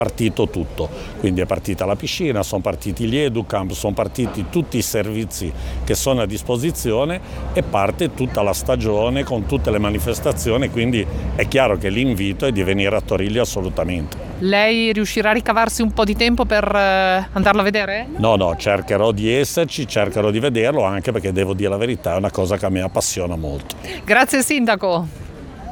partito tutto, quindi è partita la piscina, sono partiti gli educamp, sono partiti tutti i servizi che sono a disposizione e parte tutta la stagione con tutte le manifestazioni, quindi è chiaro che l'invito è di venire a Torillo assolutamente. Lei riuscirà a ricavarsi un po' di tempo per andarlo a vedere? No, cercherò di esserci, cercherò di vederlo, anche perché devo dire la verità, è una cosa che a me appassiona molto. Grazie Sindaco.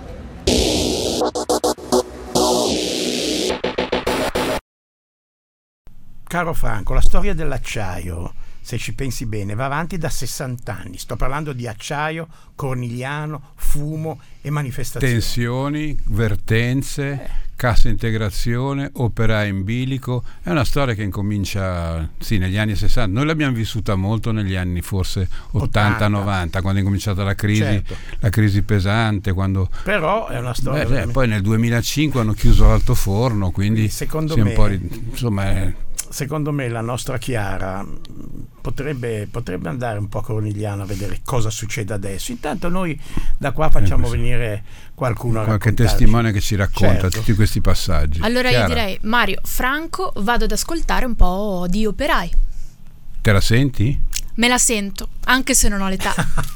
Caro Franco, la storia dell'acciaio, se ci pensi bene, va avanti da 60 anni. Sto parlando di acciaio, Cornigliano, fumo e manifestazioni. Tensioni, vertenze, cassa integrazione, operai in bilico. È una storia che incomincia negli anni 60. Noi l'abbiamo vissuta molto negli anni forse 80-90, quando è incominciata la crisi, certo. La crisi pesante. Però è una storia. Poi nel 2005 hanno chiuso l'altoforno, quindi secondo me. Secondo me la nostra Chiara potrebbe andare un po' a Cornigliano a vedere cosa succede adesso. Intanto noi da qua facciamo venire qualcuno a qualche testimone che ci racconta tutti questi passaggi. Allora Chiara, io direi, Mario, Franco, vado ad ascoltare un po' di operai. Te la senti? Me la sento, anche se non ho l'età.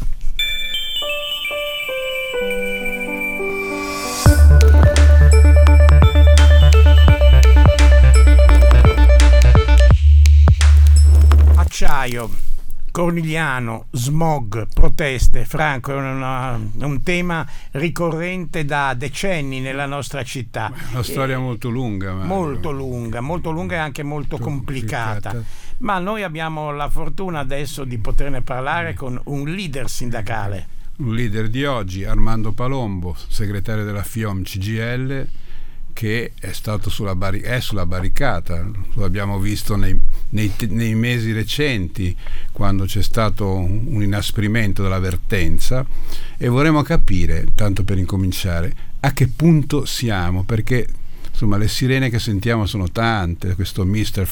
Acciaio, Cornigliano, smog, proteste. Franco, è un tema ricorrente da decenni nella nostra città. Una storia molto lunga. Molto lunga e anche molto complicata. Ma noi abbiamo la fortuna adesso di poterne parlare con un leader sindacale. Un leader di oggi, Armando Palombo, segretario della FIOM CGIL, che è stato sulla barricata. Lo abbiamo visto nei mesi recenti, quando c'è stato un inasprimento della vertenza, e vorremmo capire, tanto per incominciare, a che punto siamo, perché insomma le sirene che sentiamo sono tante. Questo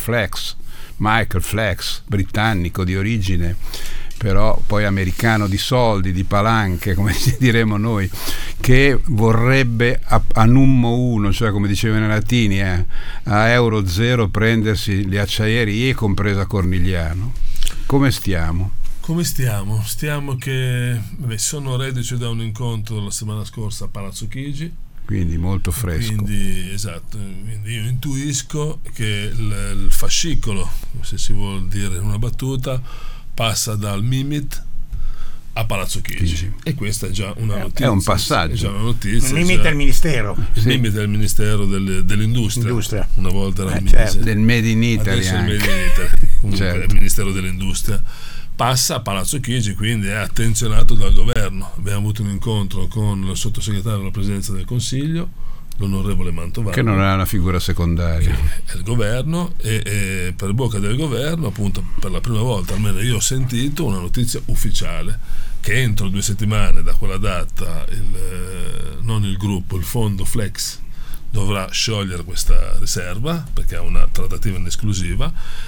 Michael Flex, britannico di origine, però poi americano di soldi, di palanche, come diremo noi, che vorrebbe a nummo uno, cioè come dicevano i latini, a euro zero prendersi le acciaierie, compresa Cornigliano. Come stiamo? Stiamo che sono reduce da un incontro la settimana scorsa a Palazzo Chigi, quindi molto fresco. Quindi io intuisco che il fascicolo, se si vuol dire in una battuta, passa dal Mimit a Palazzo Chigi. E questa è già una notizia. È un passaggio. È già una notizia. Il Mimit è il Ministero. Il Mimit è il Ministero dell'Industria. Una volta era del Made in Italy. Adesso il Made in Italy. Comunque è il Ministero dell'Industria. Passa a Palazzo Chigi, quindi è attenzionato dal governo. Abbiamo avuto un incontro con il sottosegretario della Presidenza del Consiglio, l'onorevole Mantovano, che non è una figura secondaria, è il governo, e per bocca del governo, appunto, per la prima volta almeno io ho sentito una notizia ufficiale che entro 2 settimane da quella data non il gruppo, il fondo Flex dovrà sciogliere questa riserva perché ha una trattativa in esclusiva,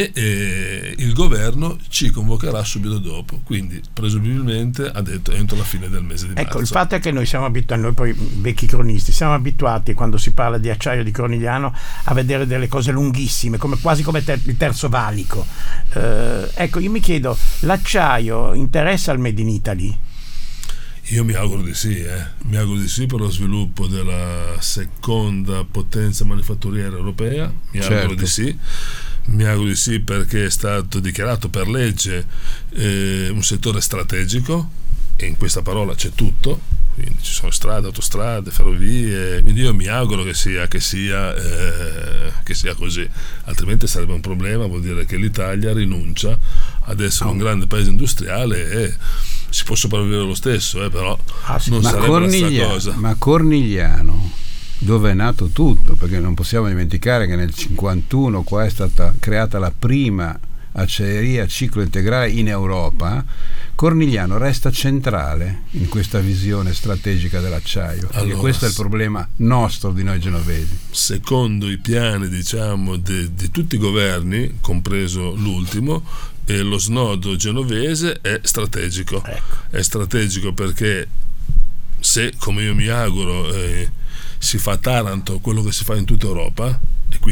e il governo ci convocherà subito dopo, quindi presumibilmente ha detto entro la fine del mese di marzo. Ecco, il fatto è che noi siamo abituati, noi poi vecchi cronisti, siamo abituati quando si parla di acciaio di Cornigliano a vedere delle cose lunghissime, quasi come il terzo valico. Ecco, io mi chiedo, l'acciaio interessa al Made in Italy? Io mi auguro di sì, per lo sviluppo della seconda potenza manifatturiera europea, auguro di sì. Mi auguro di sì perché è stato dichiarato per legge un settore strategico, e in questa parola c'è tutto, quindi ci sono strade, autostrade, ferrovie, quindi io mi auguro che sia così, altrimenti sarebbe un problema, vuol dire che l'Italia rinuncia ad essere un grande paese industriale e si può sopravvivere lo stesso, però non sarebbe la stessa cosa. Ma Cornigliano, dove è nato tutto, perché non possiamo dimenticare che nel 51 qua è stata creata la prima acciaieria a ciclo integrale in Europa. Cornigliano resta centrale in questa visione strategica dell'acciaio, perché questo è il problema nostro di noi genovesi. Secondo i piani, diciamo, di tutti i governi, compreso l'ultimo, lo snodo genovese è strategico. È strategico perché se, come io mi auguro, si fa a Taranto quello che si fa in tutta Europa,